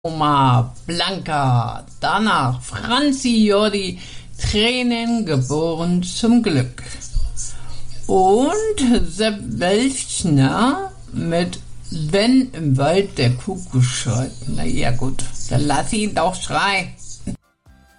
Oma Blanca, danach Franzi Jordi, Tränen geboren zum Glück. Und Sepp Welchner mit Wenn im Wald der Kuckuck schreit. Na ja gut, dann lass ihn doch schreien.